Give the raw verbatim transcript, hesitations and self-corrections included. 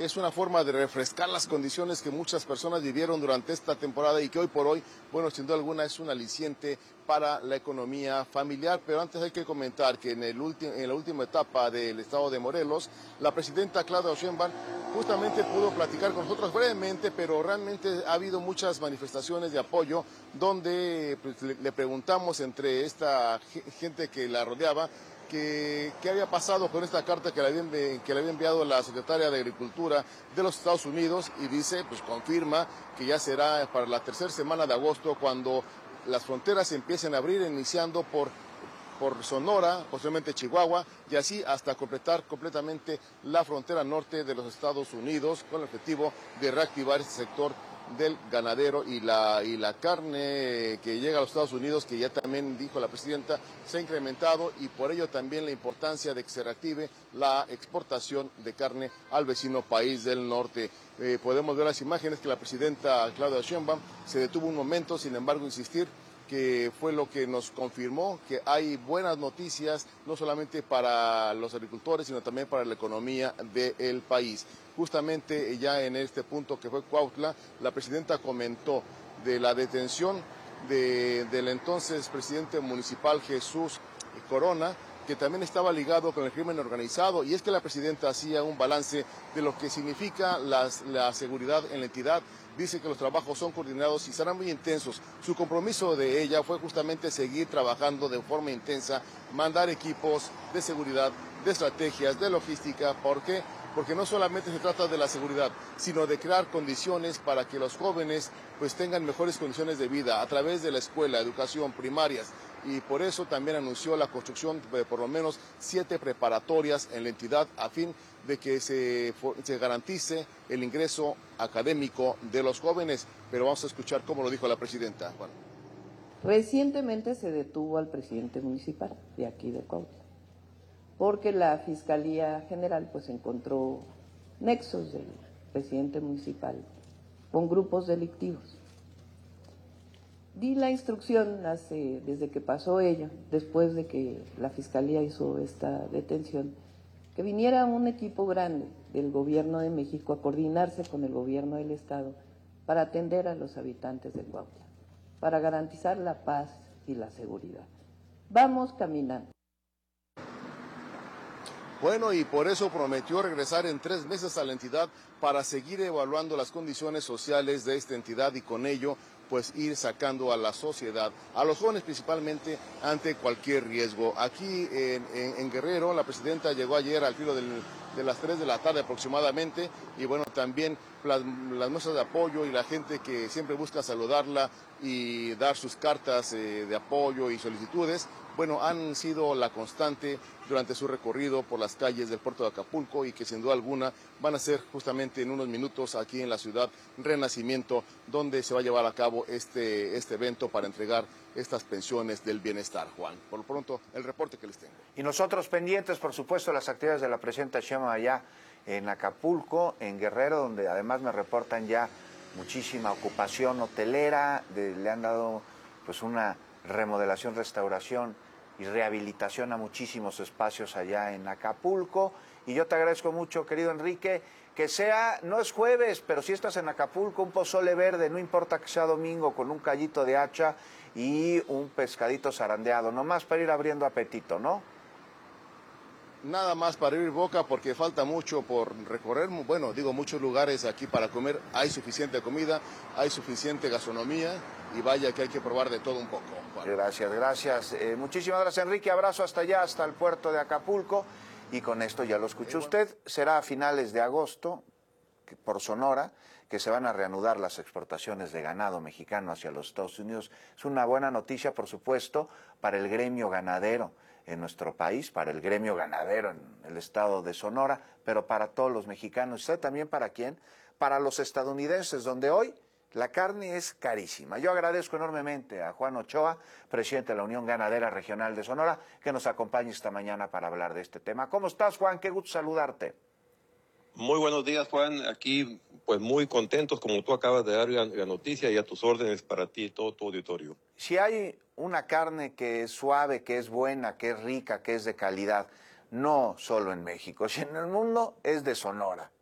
es una forma de refrescar las condiciones que muchas personas vivieron durante esta temporada y que hoy por hoy, bueno, sin duda alguna es un aliciente para la economía familiar. Pero antes hay que comentar que en, el en la última etapa del estado de Morelos, la presidenta Claudia Sheinbaum justamente pudo platicar con nosotros brevemente, pero realmente ha habido muchas manifestaciones de apoyo donde pues, le, le preguntamos entre esta gente que la rodeaba que qué había pasado con esta carta que le, había, que le había enviado la secretaria de Agricultura de los Estados Unidos, y dice, pues confirma que ya será para la tercera semana de agosto cuando las fronteras se empiecen a abrir, iniciando por por Sonora, posiblemente Chihuahua, y así hasta completar completamente la frontera norte de los Estados Unidos, con el objetivo de reactivar este sector del ganadero y la, y la carne que llega a los Estados Unidos, que ya también dijo la presidenta, se ha incrementado, y por ello también la importancia de que se reactive la exportación de carne al vecino país del norte. Eh, podemos ver las imágenes que la presidenta Claudia Sheinbaum se detuvo un momento, sin embargo insistir que fue lo que nos confirmó que hay buenas noticias, no solamente para los agricultores, sino también para la economía del país. Justamente ya en este punto que fue Cuautla, la presidenta comentó de la detención de, del entonces presidente municipal Jesús Corona, que también estaba ligado con el crimen organizado, y es que la presidenta hacía un balance de lo que significa las, la seguridad en la entidad. Dice que los trabajos son coordinados y serán muy intensos. Su compromiso de ella fue justamente seguir trabajando de forma intensa, mandar equipos de seguridad, de estrategias, de logística. ¿Por qué? Porque no solamente se trata de la seguridad, sino de crear condiciones para que los jóvenes pues tengan mejores condiciones de vida a través de la escuela, educación primarias. Y por eso también anunció la construcción de por lo menos siete preparatorias en la entidad a fin de que se, se garantice el ingreso académico de los jóvenes. Pero vamos a escuchar cómo lo dijo la presidenta. Bueno. Recientemente se detuvo al presidente municipal de aquí de Cuautla, porque la Fiscalía General pues encontró nexos del presidente municipal con grupos delictivos. Di la instrucción hace, desde que pasó ello, después de que la Fiscalía hizo esta detención, que viniera un equipo grande del Gobierno de México a coordinarse con el Gobierno del Estado para atender a los habitantes de Cuautla, para garantizar la paz y la seguridad. Vamos caminando. Bueno, y por eso prometió regresar en tres meses a la entidad para seguir evaluando las condiciones sociales de esta entidad y con ello pues ir sacando a la sociedad, a los jóvenes principalmente, ante cualquier riesgo. Aquí en, en, en Guerrero, la presidenta llegó ayer al filo del, de las tres de la tarde aproximadamente, y bueno, también las, las muestras de apoyo y la gente que siempre busca saludarla y dar sus cartas eh, de apoyo y solicitudes, bueno, han sido la constante durante su recorrido por las calles del puerto de Acapulco, y que sin duda alguna van a ser justamente en unos minutos aquí en la ciudad Renacimiento, donde se va a llevar a cabo este, este evento para entregar estas pensiones del bienestar. Juan, por lo pronto, el reporte que les tengo. Y nosotros pendientes, por supuesto, las actividades de la presidenta Sheinbaum allá en Acapulco, en Guerrero, donde además me reportan ya muchísima ocupación hotelera, de, le han dado pues una remodelación, restauración y rehabilitación a muchísimos espacios allá en Acapulco. Y yo te agradezco mucho, querido Enrique, que sea, no es jueves, pero si estás en Acapulco, un pozole verde, no importa que sea domingo, con un callito de hacha y un pescadito zarandeado, nomás para ir abriendo apetito, ¿no? Nada más para abrir boca, porque falta mucho por recorrer. Bueno, digo, muchos lugares aquí para comer, hay suficiente comida, hay suficiente gastronomía, y vaya que hay que probar de todo un poco. Bueno. Gracias, gracias. Eh, muchísimas gracias, Enrique. Abrazo hasta allá, hasta el puerto de Acapulco. Y con esto ya lo escuchó usted, será a finales de agosto, que por Sonora, que se van a reanudar las exportaciones de ganado mexicano hacia los Estados Unidos. Es una buena noticia, por supuesto, para el gremio ganadero en nuestro país, para el gremio ganadero en el estado de Sonora, pero para todos los mexicanos. ¿Sabe también para quién? Para los estadounidenses, donde hoy la carne es carísima. Yo agradezco enormemente a Juan Ochoa, presidente de la Unión Ganadera Regional de Sonora, que nos acompañe esta mañana para hablar de este tema. ¿Cómo estás, Juan? Qué gusto saludarte. Muy buenos días, Juan. Aquí, pues muy contentos, como tú acabas de dar la, la noticia, y a tus órdenes para ti y todo tu auditorio. Si hay una carne que es suave, que es buena, que es rica, que es de calidad, no solo en México, sino en el mundo, es de Sonora.